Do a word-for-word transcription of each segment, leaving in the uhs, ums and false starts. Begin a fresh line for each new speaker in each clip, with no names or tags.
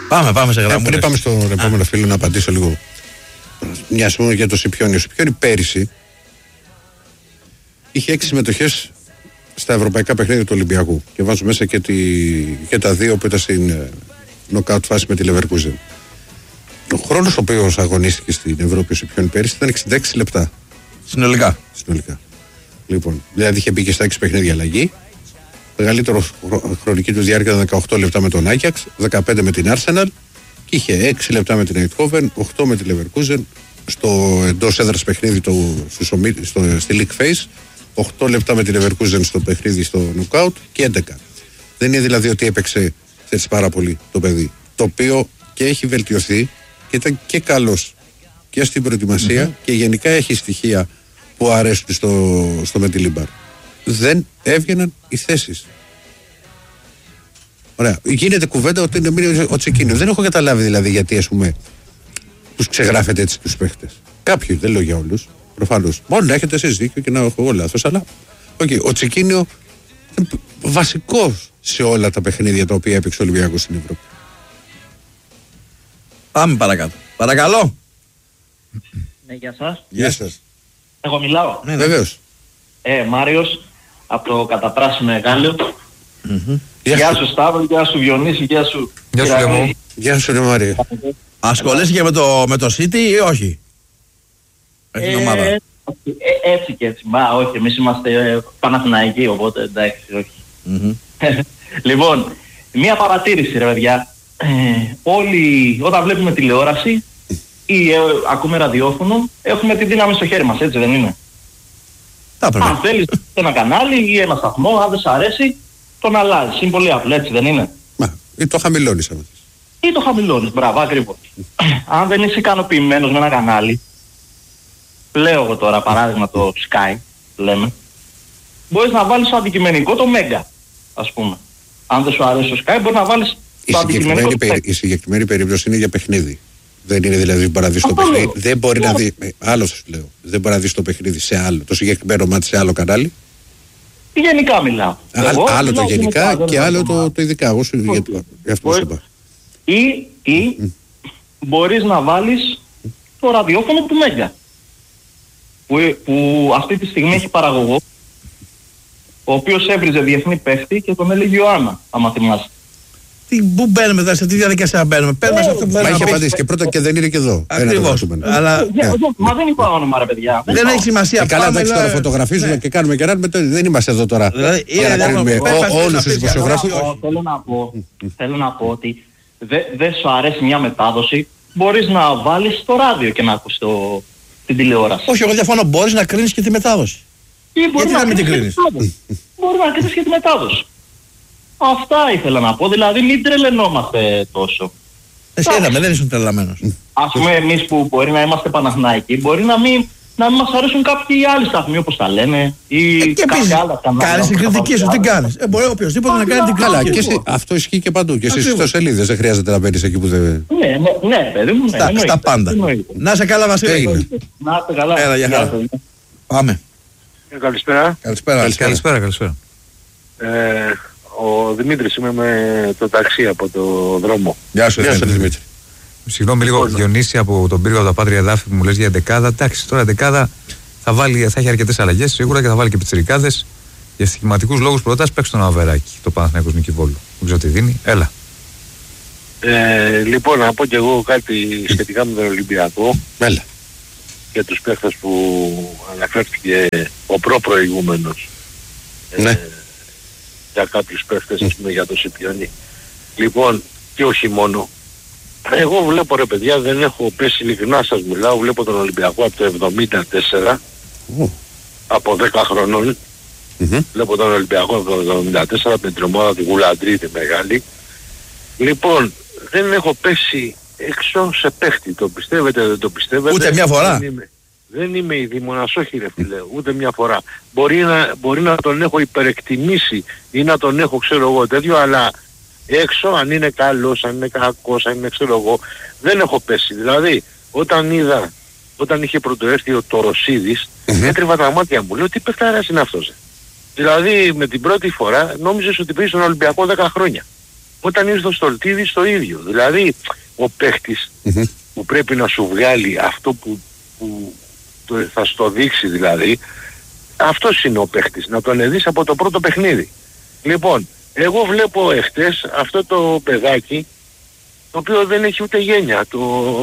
Πάμε, πάμε σε γραμμούλες.
Πριν πάμε στον επόμενο φίλο να απαντήσω λίγο. Μια σου για το Σιπιόνι. Ο Σιπιόνι πέρυσι είχε έξι συμμετοχές στα ευρωπαϊκά παιχνίδια του Ολυμπιακού. Και βάζω μέσα και, τη, και τα δύο που ήταν στην νοκάουτ φάση με τη Leverkusen. Ο χρόνος ο οποίος αγωνίστηκε στην Ευρώπη ο Σιπιόνι πέρυσι ήταν εξήντα έξι λεπτά.
Συνολικά.
Συνολικά. Λοιπόν, δηλαδή είχε μπει και στα έξι παιχνίδια αλλαγή. Μεγαλύτερο χρονική του διάρκεια ήταν δεκαοκτώ λεπτά με τον Άγιαξ, δεκαπέντε με την Arsenal και είχε έξι λεπτά με την Eindhoven, οκτώ με τη Leverkusen στο εντός έδρας παιχνίδι του, στο, στο, στη League Phase, οκτώ λεπτά με τη Leverkusen στο παιχνίδι στο Knockout και έντεκα. Δεν είναι δηλαδή ότι έπαιξε έτσι πάρα πολύ το παιδί, το οποίο και έχει βελτιωθεί και ήταν και καλός και στην προετοιμασία mm-hmm. και γενικά έχει στοιχεία που αρέσουν στο, στο Μεντιλίμπαρ. Δεν έβγαιναν οι θέσεις. Ωραία. Γίνεται κουβέντα ότι είναι ο Τσεκίνιο. Δεν έχω καταλάβει δηλαδή γιατί ας πούμε τους ξεγράφετε έτσι τους παίχτες. Κάποιοι, δεν λέω για όλους. Προφανώς. Μόνο να έχετε εσείς δίκιο και να έχω εγώ λάθος, αλλά okay, ο Τσεκίνιο είναι βασικός σε όλα τα παιχνίδια τα οποία έπαιξε ο Ολυμπιακός στην Ευρώπη.
Πάμε παρακάτω. Παρακαλώ.
Ναι, γεια σας.
Γεια σας.
Εγώ μιλάω.
Ναι, βεβαίως.
Ε, Μάριος, από το καταπράσινο Εγάλεο.
Mm-hmm.
Γεια σου Σταύρο, γεια σου Διονύση, γεια σου.
Γεια σου Λεμό.
Γεια σου ρε Μάριο.
Ασχολείσαι και με το, με το City ή όχι?
Ε, ε, ομάδα. Ε, έτσι και έτσι. Μα όχι, εμείς είμαστε Παναθηναϊκοί, οπότε εντάξει, όχι. Mm-hmm. Λοιπόν, μία παρατήρηση ρε παιδιά. Ε, όλοι όταν βλέπουμε τηλεόραση ή ε, ακούμε ραδιόφωνο, έχουμε τη δύναμη στο χέρι μας, έτσι δεν είναι? Αν θέλεις ένα κανάλι ή ένα σταθμό, αν δεν σ' αρέσει, τον αλλάζεις. Είναι πολύ απλό, έτσι δεν είναι?
Μα, ή το χαμηλώνεις άμα θες.
Ή το χαμηλώνεις, μπράβο, ακριβώς. Αν δεν είσαι ικανοποιημένος με ένα κανάλι, λέω εγώ τώρα παράδειγμα το Sky, λέμε, μπορείς να βάλεις το αντικειμενικό το Mega, ας πούμε. Αν δεν σου αρέσει το Sky, μπορείς να βάλεις
η
το αντικειμενικό το
Mega. Η συγκεκριμένη περίπτωση είναι για παιχνίδι. Δεν είναι δηλαδή που μπορεί να δεις το παιχνίδι. Λέω. Δεν μπορεί να δει. Άλλο σου λέω. Δεν μπορεί να δεις το παιχνίδι σε άλλο. Το συγκεκριμένο μάτι σε άλλο κανάλι.
Γενικά μιλάω.
Α, εγώ, άλλο το γενικά και, και άλλο το, το ειδικά. Εγώ σου για, για αυτό σου είπα.
Ή, ή mm. μπορείς να βάλεις το ραδιόφωνο του Μέγκα. Που, που αυτή τη στιγμή έχει παραγωγό, ο οποίος έβριζε διεθνή παίχτη και τον έλεγε Ιωάννα, άμα θυμάσαι.
Τι, πού μπαίνουμε εδώ, σε τι διαδικασία μπαίνουμε? Παίρνουμε σε αυτό που
θέλουμε. Μα είχε απαντήσει και πρώτα και δεν είναι και εδώ.
Ακριβώς. Αλλά...
Μα δεν είπα όνομα ρε παιδιά.
Δεν έχει σημασία.
Καλά, εντάξει, τώρα φωτογραφίζουμε και κάνουμε και ράνουμε. Δεν είμαστε εδώ τώρα. Για να κρίνουμε όλους τους δημοσιογράφους.
Θέλω να πω ότι δεν σου αρέσει μια μετάδοση, μπορείς να βάλεις το ράδιο και να ακούσεις την τηλεόραση.
Όχι, εγώ διαφωνώ. Μπορείς να κρίνεις και τη μετάδοση. Γιατί να μην την κρίνεις?
Μπορεί να κρίνεις και τη μετάδοση. Αυτά ήθελα να πω, δηλαδή μην τρελαινόμαστε τόσο.
Εσύ είδαμε, δεν ήσουν τρελαμένος.
Ας πούμε εμείς που μπορεί να είμαστε Παναθηναϊκοί, μπορεί να μην, να μην μας αρέσουν κάποιοι άλλοι σταθμοί όπως τα λένε ή
ε,
κάποια άλλα κανάλια.
Κάνεις την κριτική σου, τι κάνεις? Ε, μπορεί οποιοσδήποτε να κάνει την κριτική σου.
Αυτό ισχύει και παντού, και στις ιστοσελίδες, δεν χρειάζεται να μπαίνεις εκεί που δεν...
Ναι, ναι, ναι, παιδί μου, ναι.
Στα πάντα. Να σε καλά Βασίλη.
Να σε καλά.
Έλα, για χαρά. Πάμε.
Καλησπέρα.
Καλησπέρα.
Καλησπέρα, καλησπέρα.
Ο Δημήτρης, είμαι με το ταξί από το δρόμο.
Γεια σου, γεια σου Δημήτρη.
Συγγνώμη λίγο, Διονύση από τον Πύργο, από τα Πάτρια Εδάφη που μου λες για δεκάδα. Εντάξει, τώρα δεκάδα θα, βάλει, θα έχει αρκετές αλλαγές σίγουρα και θα βάλει και πιτσιρικάδες. Για στοιχηματικούς λόγους προτάσεις παίξει τον Αβεράκη, το Παναθηναϊκός Νικηβόλου. Δεν ξέρω τι δίνει. Έλα.
Ε, λοιπόν, να πω κι εγώ κάτι σχετικά με τον Ολυμπιακό.
Έλα.
Για τους παίχτες που αναφέρθηκε ο προ-προηγούμενος.
Ναι.
Ε, για κάποιους παίχτες, ας πούμε, για το Σιπιόνι. Λοιπόν, και όχι μόνο. Εγώ βλέπω ρε παιδιά, δεν έχω πέσει, ειλικρινά σας μιλάω, βλέπω τον Ολυμπιακό από το εβδομήντα τέσσερα, mm. από δέκα χρονών. Mm-hmm. Βλέπω τον Ολυμπιακό από το εβδομήντα τέσσερα με την ομάδα του Γουλαντρή τη μεγάλη. Λοιπόν, δεν έχω πέσει έξω σε παίχτη, το πιστεύετε, δεν το πιστεύετε.
Ούτε μια φορά.
Δεν είμαι, δεν είμαι η δήμονας, όχι ρε φίλε, ούτε μια φορά. Μπορεί να, μπορεί να τον έχω υπερεκτιμήσει ή να τον έχω ξέρω εγώ τέτοιο, αλλά έξω αν είναι καλός, αν είναι κακός, αν είναι ξέρω εγώ, δεν έχω πέσει. Δηλαδή, όταν είδα, όταν είχε πρωτοέρθει ο Τοροσίδης, mm-hmm. έτριβα τα μάτια μου, λέω τι παιχτάρας είναι αυτός. Δηλαδή, με την πρώτη φορά νόμιζες ότι πήγες στον Ολυμπιακό δέκα χρόνια. Όταν ήρθε ο Στολτίδης το ίδιο. Δηλαδή ο παίχτης mm-hmm. που πρέπει να σου βγάλει αυτό που, που το, θα στο δείξει δηλαδή, αυτός είναι ο παίχτης, να τον δεις από το πρώτο παιχνίδι. Λοιπόν, εγώ βλέπω εχθές αυτό το παιδάκι το οποίο δεν έχει ούτε γένεια, το,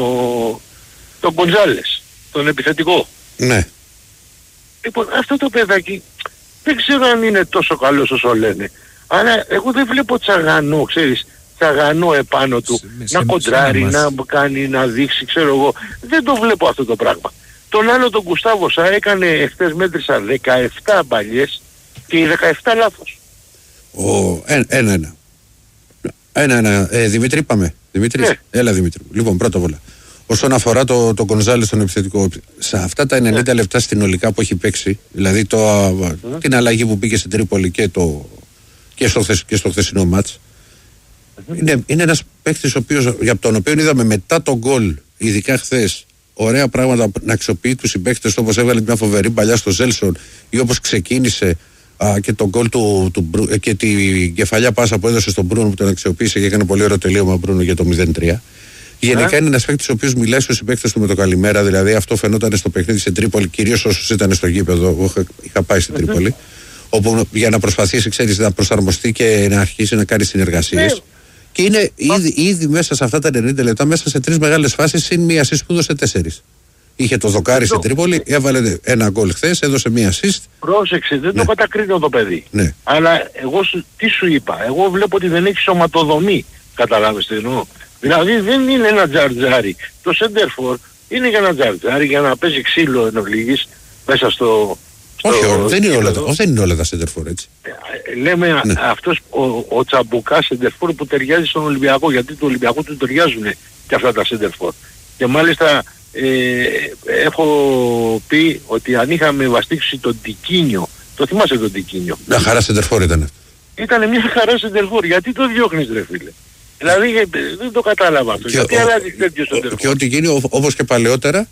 το Γκοντζάλες, τον επιθετικό.
Ναι.
Λοιπόν, αυτό το παιδάκι δεν ξέρω αν είναι τόσο καλός όσο λένε, αλλά εγώ δεν βλέπω τσαγανό, ξέρεις, τσαγανό επάνω του, σε, να σε, κοντράρει, σε να κάνει, να δείξει, ξέρω εγώ. Δεν το βλέπω αυτό το πράγμα. Τον άλλο τον Γκουστάβο Σα έκανε, εχθές μέτρησα δεκαεπτά μπαλιές και οι δεκαεπτά λάθος.
Ο, ένα-ένα. Ένα-ένα. Ε, Δημήτρη, είπαμε. Δημήτρη, ναι. Έλα Δημήτρη. Λοιπόν, πρώτα απ' όλα. Όσον αφορά το, το Γκονζάλες στον επιθετικό, σε αυτά τα ενενήντα yeah. λεπτά συνολικά που έχει παίξει, δηλαδή το, yeah. την αλλαγή που πήγε στην Τρίπολη και, το, και, στο, και στο χθεσινό μάτς, mm-hmm. είναι, είναι ένας παίκτης για τον οποίο είδαμε μετά τον γκολ, ειδικά χθες, ωραία πράγματα να αξιοποιεί τους συμπαίκτες του, όπως έβγαλε μια φοβερή παλιά στο Ζέλσον ή όπως ξεκίνησε α, και τον γκολ του, του, του, και την κεφαλιά πάσα που έδωσε στον Μπρούνο που τον αξιοποίησε και έκανε πολύ ωραίο τελείωμα Μπρούνο για το μηδέν τρία. Γενικά yeah. είναι ένας παίκτης ο οποίος μιλάει στους συμπαίκτες του με το καλημέρα, δηλαδή αυτό φαινόταν στο παιχνίδι στην Τρίπολη, κυρίως όσους ήταν στο γήπεδο. Εγώ είχα, είχα πάει στην mm-hmm. Τρίπολη, όπου για να προσπαθήσει, ξέρεις, να προσαρμοστεί και να αρχίσει να κάνει συνεργασίες. Yeah. Και είναι ήδη, ήδη μέσα σε αυτά τα ενενήντα λεπτά, μέσα σε τρεις μεγάλες φάσεις, συν μία assist που έδωσε τέσσερις. Είχε το δοκάρι στην Τρίπολη, έβαλε ένα γκολ χθες, έδωσε μία assist.
Πρόσεξε, δεν ναι. το κατακρίνω το παιδί.
Ναι.
Αλλά εγώ σου, τι σου είπα, εγώ βλέπω ότι δεν έχει σωματοδομή. Καταλάβεις τι εννοώ. Δηλαδή δεν είναι ένα τζαρτζάρι. Το center for είναι για ένα τζαρτζάρι, για να παίζει ξύλο εν ολίγης μέσα στο...
Όχι, στο δεν, είναι όλα, δεν είναι όλα τα center for έτσι.
Λέμε ναι. αυτός ο, ο Τσαμπουκάς center for που ταιριάζει στον Ολυμπιακό, γιατί του Ολυμπιακού του ταιριάζουν και αυτά τα center for. Και μάλιστα ε, έχω πει ότι αν είχαμε βαστίξει τον Τικίνιο, το θυμάσαι τον Τικίνιο.
Μια χαρά center for ήταν.
Ήταν μια χαρά center for, γιατί το διώχνεις ρε φίλε. Δηλαδή δεν το κατάλαβα αυτό.
Και,
γιατί
ο,
αλλάζει τέτοιο στο
και ό,τι γίνει όπως και παλαιότερα,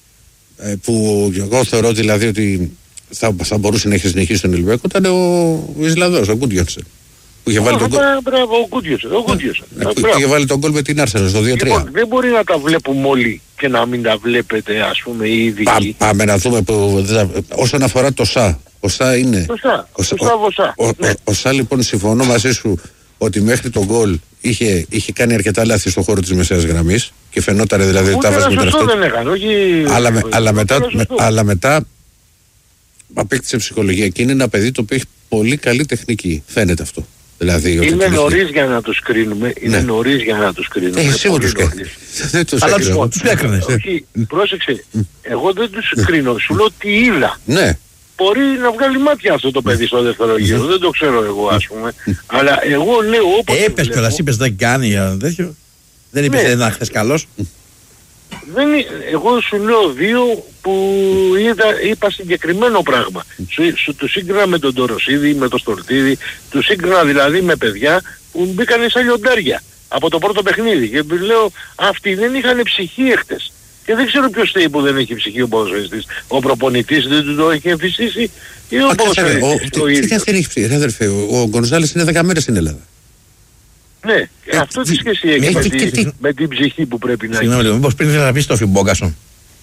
που εγώ θεωρώ δηλαδή ότι θα, θα μπορούσε να έχει συνεχίσει τον Ολυμπιακό, ήταν ο Ισλανδός, ο Γκούντιονσεν. Που είχε βάλει τον γκολ.
Μπράβο, ο Γκούντιονσεν.
Που είχε βάλει τον γκολ με την Άρσεναλ στο δύο τρία.
Λοιπόν, δεν μπορεί να τα βλέπουμε όλοι και να μην τα βλέπετε, ας πούμε, οι ειδικοί.
Πά, πάμε να δούμε που, όσον αφορά το ΣΑ. Ο ΣΑ είναι.
Το ΣΑ. Ο, ο, ο,
ο, ναι. ο, ο ΣΑ λοιπόν, συμφωνώ μαζί σου ότι μέχρι τον γκολ είχε, είχε κάνει αρκετά λάθη στον χώρο της μεσαίας γραμμής και φαινόταν δηλαδή ότι τα βάζει με τον
δεν έκανε, όχι...
αλλά, με, αλλά, μετά, με, αλλά μετά απέκτησε ψυχολογία και είναι ένα παιδί το οποίο έχει πολύ καλή τεχνική. Φαίνεται αυτό. Δηλαδή,
είναι νωρίς για να τους κρίνουμε. Είναι ναι. νωρίς για να τους κρίνουμε.
Ε, σίγουρα τους κρίνουμε.
Αλλά τους έκρινες.
Όχι, πρόσεξε. Εγώ δεν τους κρίνω. Σου λέω τι είδα.
Ναι.
Μπορεί να βγάλει μάτια αυτό το παιδί στο δεύτερο γύρο. Δεν το ξέρω εγώ ας πούμε. Αλλά εγώ λέω όπως...
Έπες κιόλας, είπες δεν κάνει για τέτοιο. Δεν είπες δεν ήταν χθες καλός.
Δεν, εγώ σου λέω δύο που είδα, είπα συγκεκριμένο πράγμα. Σου, σου του σύγκρινα με τον Τοροσίδη, με τον Στολτίδη, του σύγκρινα δηλαδή με παιδιά που μπήκανε σαν λιοντάρια από το πρώτο παιχνίδι. Και λέω αυτοί δεν είχαν ψυχή έχτες. Και δεν ξέρω ποιος θέλει που δεν έχει ψυχή ο ποδοσφαιριστής. Ο προπονητής δεν του το έχει εμφυσίσει ή ο ποδοσφαιριστής το ίδιο.
Τι δεν έχει ψυχή, αδερφέ, ο Γκονζάλες είναι δέκα μέρες στην Ελλάδα.
Ναι, ε, αυτό τι σχέση έχει με, τι, τι, με την ψυχή που πρέπει να έχει.
Συγγνώμη, μήπως πριν ήθελα να πεις το Φιμπόγκασον.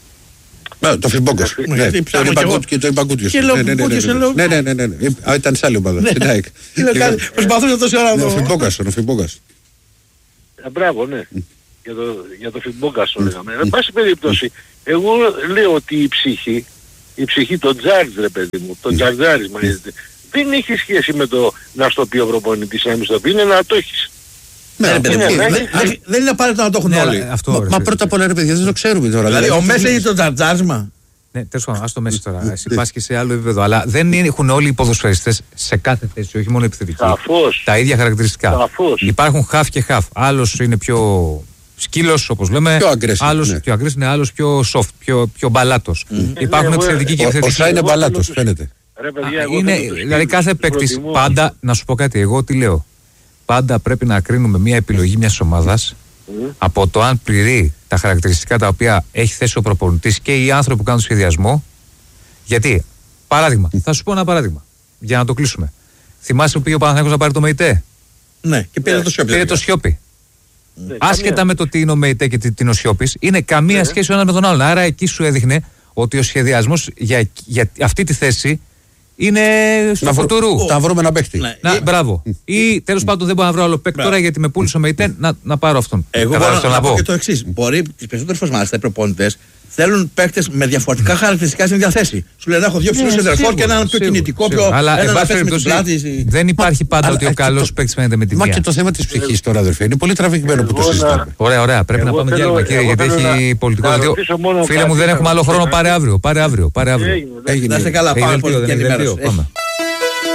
Το Φιμπόγκασον, ναι, και το Ιμπαγκούτιος. Ναι, ναι, ναι, ναι, ήταν σε άλλη ομάδα, στην ΑΕΚ.
Προσπαθούσα τόση ώρα να
το... Ο Φιμπόγκασον, ο Φιμπόγκασον.
Μπράβο, ναι, για το Φιμπόγκασον λέγαμε. Εν πάση περιπτώσει, εγώ λέω ότι η ψυχή, η ψυχή, το τζάρτζ ρε παιδί μου, το τζαρτζάρισμα δεν έχει σχέση με το να στο πει ο προπονητής, να μην στο πει, είναι να το έχεις.
Δεν είναι απαραίτητο να το έχουν όλοι.
Μα πρώτα απ' όλα ρε παιδιά δεν το ξέρουμε τώρα.
Δηλαδή ο Μέση έχει το τζαρτζάρισμα.
Ναι, τέλος πάντων, ας το Μέση τώρα. Εσύ πας και σε άλλο επίπεδο. Αλλά δεν έχουν όλοι οι ποδοσφαιριστές σε κάθε θέση, όχι μόνο επιθετικοί.
Σαφώς.
Τα ίδια χαρακτηριστικά.
Σαφώς.
Υπάρχουν χαφ και χαφ. Άλλος είναι πιο σκύλος, όπως λέμε.
Πιο aggressive.
Άλλος πιο aggressive είναι άλλος πιο soft, πιο, πιο μπαλάτος. Mm. Υπάρχουν επιθετικοί και επιθετικοί.
Ο Σά είναι μπαλάτος, φαίνεται.
Ρε, παιδιά,
είναι, δηλαδή κάθε παίκτης πάντα, να σου πω κάτι, εγώ τι λέω. Πάντα πρέπει να κρίνουμε μια επιλογή μιας ομάδας mm. από το αν πληρεί τα χαρακτηριστικά τα οποία έχει θέσει ο προπονητής και οι άνθρωποι που κάνουν το σχεδιασμό. Γιατί, παράδειγμα, mm. θα σου πω ένα παράδειγμα για να το κλείσουμε. Θυμάσαι που πήγε ο Παναθηναϊκός να πάρει το ΜΕΙΤΕ.
Ναι, και πήρε
Ναι.
το Σιώπη.
Πήρε το Σιώπη.
Ναι,
Άσχετα
καμία.
με το τι είναι ο ΜΕΙΤΕ και τι είναι ο Σιώπης, είναι καμία
Ναι.
σχέση ο ένας με τον άλλον. Άρα εκεί σου έδειχνε ότι ο σχεδιασμός για, για αυτή τη θέση είναι στο
Να βρω-
φωτουρού.
Θα βρούμε ένα παίχτη.
Ναι.
Να,
Ε,
μπράβο. Ή τέλος πάντων δεν μπορώ να βρω άλλο παίκτη
Μπράβο.
τώρα γιατί με πούλησε ο ΜΕΙΤΕ να, να πάρω αυτόν.
Εγώ μπορώ
Κατάλαβες
να,
τι
να
θέλω
πω και το εξή. Μπορεί τις περισσότερες φορές μάλιστα οι προπονητές θέλουν παίκτες με διαφορετικά χαρακτηριστικά στην διαθέση. Σου λένε έχω δύο ψηλούς σεντερφόρ και έναν πιο
Σίγουρα,
κινητικό, πιο.
σίγουρα. Αλλά εν
έναν να
πάση
πέσει με την
περιπτώσει
πλάτη.
δεν υπάρχει πάντα
Αλλά
ότι ο
και
καλός
το-
παίκτης φαίνεται με την
Μα
μία.
και το θέμα της ψυχής τώρα, αδερφέ, είναι πολύ τραβηγμένο που το
Εγώ να-
συζητάμε.
Ωραία, ωραία. Πρέπει
Εγώ
να πάμε
θέλω-
διάλειμμα, κύριε,
εγώ
γιατί
θέλω
έχει
να-
πολιτικό
να
δελτίο.
ρωτήσω μόνο
Φίλε
κάτι,
μου, δεν
να
έχουμε άλλο
ρωτήσω
χρόνο.
κάτι.
Πάρε αύριο. Πάρε αύριο. Πάρε αύριο.
Έγινε, ναι.
Έγινε.
Να είστε καλά,
Έχει
πάρα
δελτίο,
πολύ
δεν
και
έχει
ενημέρωση.
δελτίο. Πάμε.